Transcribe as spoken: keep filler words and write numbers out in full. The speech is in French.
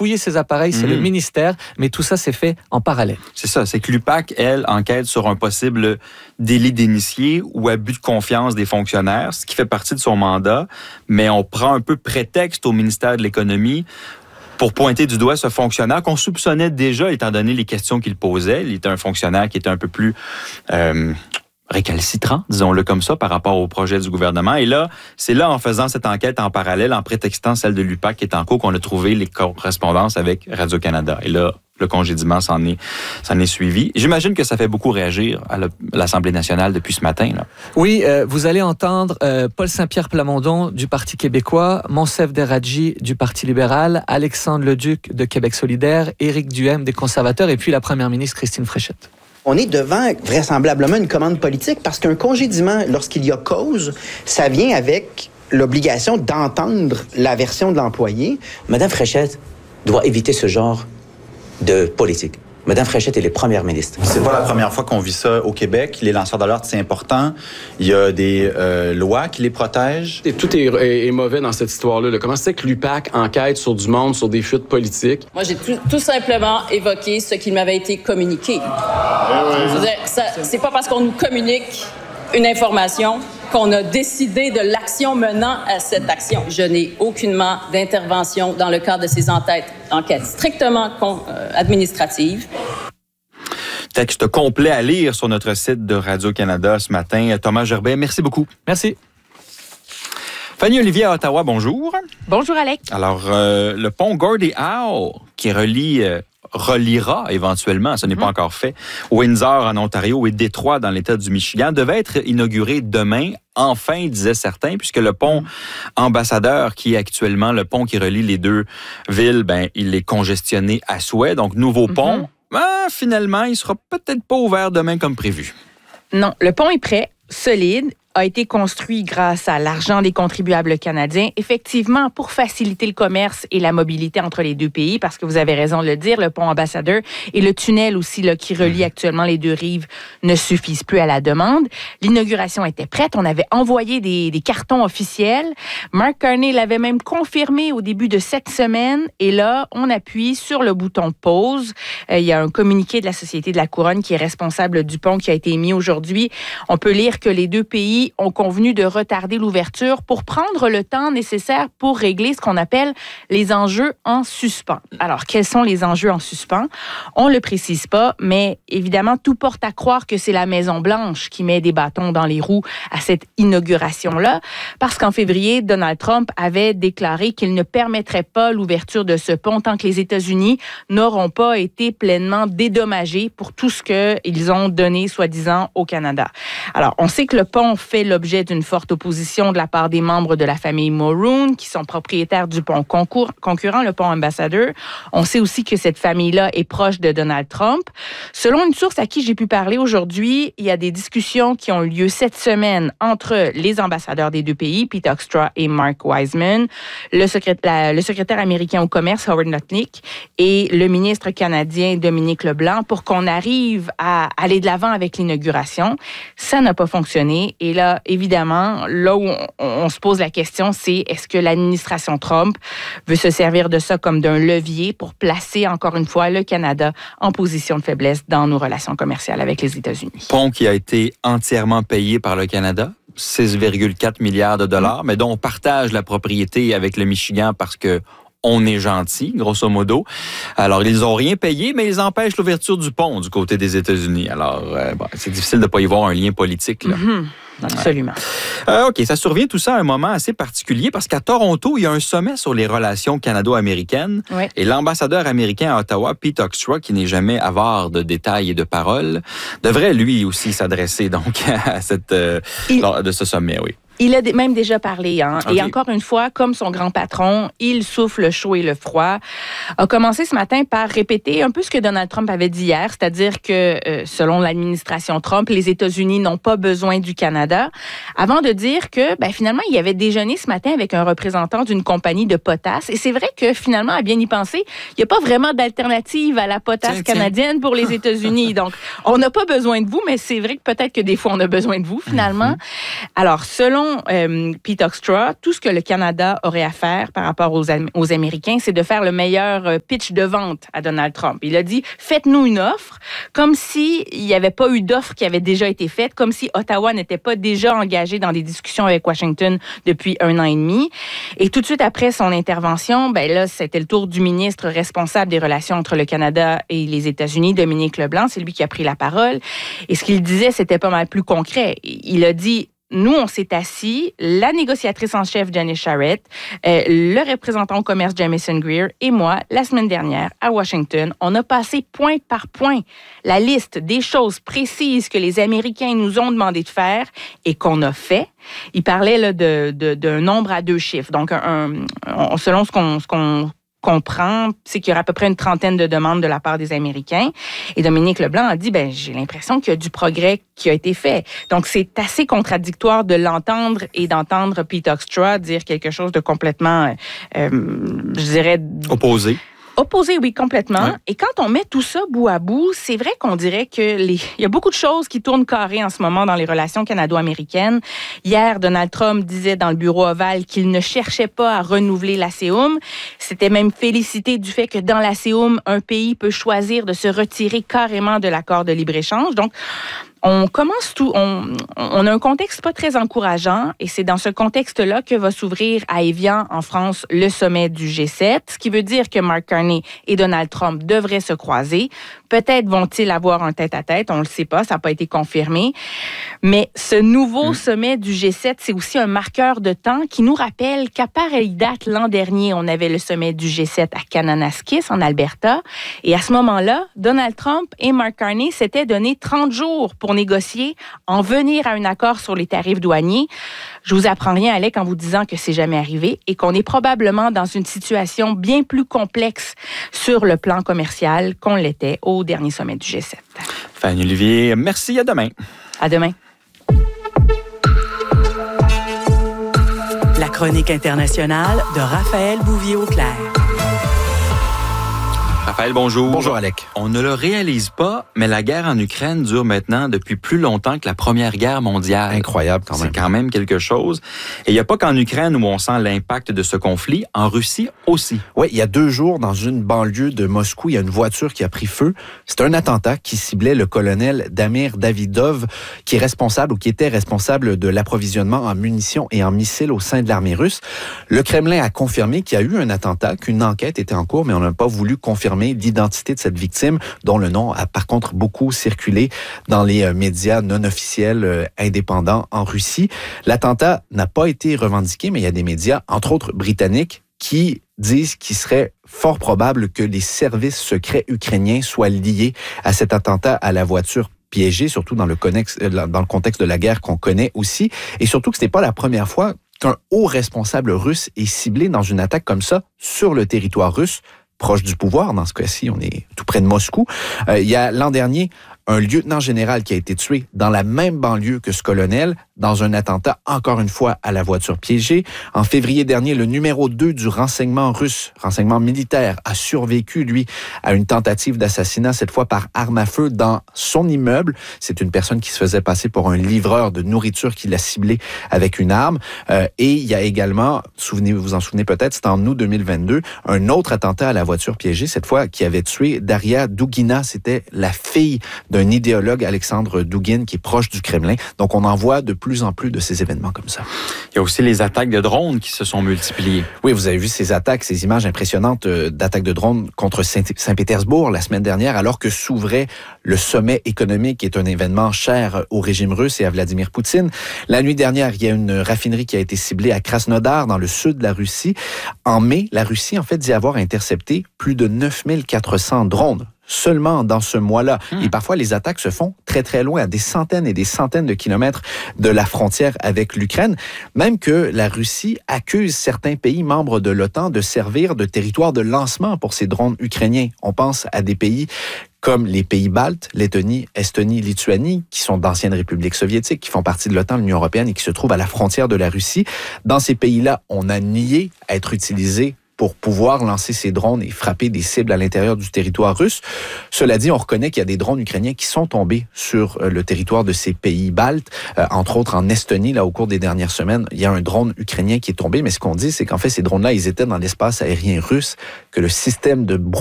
fouiller ces appareils, c'est mmh. le ministère, mais tout ça s'est fait en parallèle. C'est ça, c'est que l'U P A C, elle, enquête sur un possible délit d'initié ou abus de confiance des fonctionnaires, ce qui fait partie de son mandat, mais on prend un peu prétexte au ministère de l'Économie pour pointer du doigt ce fonctionnaire qu'on soupçonnait déjà, étant donné les questions qu'il posait. Il était un fonctionnaire qui était un peu plus euh, récalcitrant, disons-le comme ça, par rapport au projet du gouvernement. Et là, c'est là, en faisant cette enquête en parallèle, en prétextant celle de l'U P A C qui est en cours, qu'on a trouvé les correspondances avec Radio-Canada. Et là, le congédiement s'en est, s'en est suivi. J'imagine que ça fait beaucoup réagir à l'Assemblée nationale depuis ce matin. Là. Oui, euh, vous allez entendre euh, Paul Saint-Pierre Plamondon du Parti québécois, Monsef Deradji du Parti libéral, Alexandre Leduc de Québec solidaire, Éric Duhem des conservateurs et puis la première ministre Christine Fréchette. On est devant vraisemblablement une commande politique parce qu'un congédiement, lorsqu'il y a cause, ça vient avec l'obligation d'entendre la version de l'employé. Madame Fréchette doit éviter ce genre de politique. Madame Fréchette est la première ministre. C'est pas la première fois qu'on vit ça au Québec. Les lanceurs d'alerte, c'est important. Il y a des euh, lois qui les protègent. Et tout est, est, est mauvais dans cette histoire-là. Là. Comment c'est que l'U P A C enquête sur du monde, sur des fuites politiques? Moi, j'ai tout, tout simplement évoqué ce qui m'avait été communiqué. Je veux dire, ça, c'est pas parce qu'on nous communique une information qu'on a décidé de l'action menant à cette action. Je n'ai aucunement d'intervention dans le cadre de ces enquêtes, enquêtes strictement euh, administratives. Texte complet à lire sur notre site de Radio-Canada ce matin. Thomas Gerbet, merci beaucoup. Merci. Fanny Olivier à Ottawa, bonjour. Bonjour, Alec. Alors, euh, le pont Gordie Howe qui relie... Euh, reliera éventuellement, ce n'est mm-hmm. pas encore fait, Windsor en Ontario et Détroit dans l'État du Michigan, devait être inauguré demain, enfin, disaient certains, puisque le pont Ambassadeur, qui est actuellement le pont qui relie les deux villes, ben, il est congestionné à souhait, donc nouveau mm-hmm. pont. Ben, finalement, il sera peut-être pas ouvert demain comme prévu. Non, le pont est prêt, solide, a été construit grâce à l'argent des contribuables canadiens, effectivement pour faciliter le commerce et la mobilité entre les deux pays, parce que vous avez raison de le dire, le pont Ambassadeur et le tunnel aussi là, qui relie actuellement les deux rives ne suffisent plus à la demande. L'inauguration était prête, on avait envoyé des, des cartons officiels. Mark Carney l'avait même confirmé au début de cette semaine, et là, on appuie sur le bouton pause. Euh, il y a un communiqué de la Société de la Couronne qui est responsable du pont qui a été émis aujourd'hui. On peut lire que les deux pays ont convenu de retarder l'ouverture pour prendre le temps nécessaire pour régler ce qu'on appelle les enjeux en suspens. Alors, quels sont les enjeux en suspens? On ne le précise pas, mais évidemment, tout porte à croire que c'est la Maison-Blanche qui met des bâtons dans les roues à cette inauguration-là, parce qu'en février, Donald Trump avait déclaré qu'il ne permettrait pas l'ouverture de ce pont tant que les États-Unis n'auront pas été pleinement dédommagés pour tout ce qu'ils ont donné, soi-disant, au Canada. Alors, on sait que le pont fait l'objet d'une forte opposition de la part des membres de la famille Mulroney, qui sont propriétaires du pont concours, concurrent, le pont Ambassadeur. On sait aussi que cette famille-là est proche de Donald Trump. Selon une source à qui j'ai pu parler aujourd'hui, il y a des discussions qui ont eu lieu cette semaine entre les ambassadeurs des deux pays, Pete Hoekstra et Mark Wiseman, le secrétaire, le secrétaire américain au commerce, Howard Lutnick, et le ministre canadien, Dominique Leblanc, pour qu'on arrive à aller de l'avant avec l'inauguration. Ça n'a pas fonctionné. Et là, évidemment, là où on, on se pose la question, c'est est-ce que l'administration Trump veut se servir de ça comme d'un levier pour placer, encore une fois, le Canada en position de faiblesse dans nos relations commerciales avec les États-Unis? Pont qui a été entièrement payé par le Canada, six virgule quatre milliards de dollars, mmh. mais dont on partage la propriété avec le Michigan parce que on est gentil, grosso modo. Alors, ils n'ont rien payé, mais ils empêchent l'ouverture du pont du côté des États-Unis. Alors, euh, bon, c'est difficile de ne pas y voir un lien politique, là. Mm-hmm. Absolument. Ouais. Euh, OK, ça survient tout ça à un moment assez particulier parce qu'à Toronto, il y a un sommet sur les relations canado-américaines. Oui. Et l'ambassadeur américain à Ottawa, Pete Hoekstra, qui n'est jamais avare de détails et de paroles, devrait lui aussi s'adresser donc à cette, euh, il... lors de ce sommet, oui. Il a même déjà parlé. Hein? Okay. Et encore une fois, comme son grand patron, il souffle le chaud et le froid. A commencé ce matin par répéter un peu ce que Donald Trump avait dit hier, c'est-à-dire que, euh, selon l'administration Trump, les États-Unis n'ont pas besoin du Canada, avant de dire que, ben, finalement, il avait déjeuné ce matin avec un représentant d'une compagnie de potasse. Et c'est vrai que, finalement, à bien y penser, il n'y a pas vraiment d'alternative à la potasse tiens, canadienne tiens. pour les États-Unis. Donc, on n'a pas besoin de vous, mais c'est vrai que peut-être que des fois, on a besoin de vous, finalement. Mm-hmm. Alors, selon selon euh, Pete Hoekstra, tout ce que le Canada aurait à faire par rapport aux, aux Américains, c'est de faire le meilleur pitch de vente à Donald Trump. Il a dit, faites-nous une offre, comme s'il n'y avait pas eu d'offre qui avait déjà été faite, comme si Ottawa n'était pas déjà engagé dans des discussions avec Washington depuis un an et demi. Et tout de suite après son intervention, ben là, c'était le tour du ministre responsable des relations entre le Canada et les États-Unis, Dominique Leblanc. C'est lui qui a pris la parole. Et ce qu'il disait, c'était pas mal plus concret. Il a dit, nous, on s'est assis, la négociatrice en chef, Janice Charette, euh, le représentant au commerce, Jamieson Greer, et moi, la semaine dernière, à Washington, on a passé point par point la liste des choses précises que les Américains nous ont demandé de faire et qu'on a fait. Il parlait là, de, de, d'un nombre à deux chiffres. Donc, un, un, selon ce qu'on... Ce qu'on comprend, c'est qu'il y aura à peu près une trentaine de demandes de la part des Américains. Et Dominique Leblanc a dit, ben j'ai l'impression qu'il y a du progrès qui a été fait. Donc, c'est assez contradictoire de l'entendre et d'entendre Pete Hoekstra dire quelque chose de complètement, euh, je dirais... Opposé. Opposé, oui, complètement. Ouais. Et quand on met tout ça bout à bout, c'est vrai qu'on dirait que les... il y a beaucoup de choses qui tournent carré en ce moment dans les relations canado-américaines. Hier, Donald Trump disait dans le bureau ovale qu'il ne cherchait pas à renouveler l'ASEUM. C'était même félicité du fait que dans l'ASEUM, un pays peut choisir de se retirer carrément de l'accord de libre-échange. Donc, on commence tout, on, on a un contexte pas très encourageant et c'est dans ce contexte-là que va s'ouvrir à Évian, en France, le sommet du G sept, ce qui veut dire que Mark Carney et Donald Trump devraient se croiser. Peut-être vont-ils avoir un tête-à-tête, on le sait pas, ça n'a pas été confirmé. Mais ce nouveau mmh. sommet du G sept, c'est aussi un marqueur de temps qui nous rappelle qu'à pareille date, l'an dernier, on avait le sommet du G sept à Kananaskis, en Alberta. Et à ce moment-là, Donald Trump et Mark Carney s'étaient donné trente jours pour négocier, en venir à un accord sur les tarifs douaniers. Je vous apprends rien, Alec, en vous disant que c'est jamais arrivé et qu'on est probablement dans une situation bien plus complexe sur le plan commercial qu'on l'était au dernier sommet du G sept. Fanny Olivier, merci, à demain. À demain. La chronique internationale de Raphaël Bouvier-Auclair. Raphaël, bonjour. Bonjour, Alec. On ne le réalise pas, mais la guerre en Ukraine dure maintenant depuis plus longtemps que la Première Guerre mondiale. Incroyable, quand même. C'est quand même quelque chose. Et il n'y a pas qu'en Ukraine où on sent l'impact de ce conflit, en Russie aussi. Oui, il y a deux jours, dans une banlieue de Moscou, il y a une voiture qui a pris feu. C'est un attentat qui ciblait le colonel Damir Davidov, qui est responsable ou qui était responsable de l'approvisionnement en munitions et en missiles au sein de l'armée russe. Le Kremlin a confirmé qu'il y a eu un attentat, qu'une enquête était en cours, mais on n'a pas voulu confirmer l'identité de cette victime, dont le nom a par contre beaucoup circulé dans les médias non officiels euh, indépendants en Russie. L'attentat n'a pas été revendiqué, mais il y a des médias, entre autres britanniques, qui disent qu'il serait fort probable que les services secrets ukrainiens soient liés à cet attentat à la voiture piégée, surtout dans le, connex, dans le contexte de la guerre qu'on connaît aussi, et surtout que ce n'est pas la première fois qu'un haut responsable russe est ciblé dans une attaque comme ça sur le territoire russe, proche du pouvoir. Dans ce cas-ci, on est tout près de Moscou. Euh, il y a l'an dernier un lieutenant général qui a été tué dans la même banlieue que ce colonel, dans un attentat, encore une fois, à la voiture piégée. En février dernier, le numéro deux du renseignement russe, renseignement militaire, a survécu, lui, à une tentative d'assassinat, cette fois par arme à feu, dans son immeuble. C'est une personne qui se faisait passer pour un livreur de nourriture qui l'a ciblé avec une arme. Euh, et il y a également, souvenez, vous vous en souvenez peut-être, c'était en août deux mille vingt-deux, un autre attentat à la voiture piégée, cette fois, qui avait tué Daria Dugina. C'était la fille d'un idéologue, Alexandre Dugin, qui est proche du Kremlin. Donc, on en voit de plus en plus de ces événements comme ça. Il y a aussi les attaques de drones qui se sont multipliées. Oui, vous avez vu ces attaques, ces images impressionnantes d'attaques de drones contre Saint-Pétersbourg la semaine dernière, alors que s'ouvrait le sommet économique, qui est un événement cher au régime russe et à Vladimir Poutine. La nuit dernière, il y a une raffinerie qui a été ciblée à Krasnodar, dans le sud de la Russie. En mai, la Russie, en fait, dit avoir intercepté plus de neuf mille quatre cents drones seulement dans ce mois-là. Mmh. Et parfois, les attaques se font très, très loin, à des centaines et des centaines de kilomètres de la frontière avec l'Ukraine. Même que la Russie accuse certains pays membres de l'OTAN de servir de territoire de lancement pour ces drones ukrainiens. On pense à des pays comme les pays baltes, Lettonie, Estonie, Lituanie, qui sont d'anciennes républiques soviétiques, qui font partie de l'OTAN, de l'Union européenne et qui se trouvent à la frontière de la Russie. Dans ces pays-là, on a nié être utilisés pour pouvoir lancer ces drones et frapper des cibles à l'intérieur du territoire russe. Cela dit, on reconnaît qu'il y a des drones ukrainiens qui sont tombés sur le territoire de ces pays baltes, euh, entre autres en Estonie, là, au cours des dernières semaines. Il y a un drone ukrainien qui est tombé, mais ce qu'on dit, c'est qu'en fait, ces drones-là, ils étaient dans l'espace aérien russe, que le système de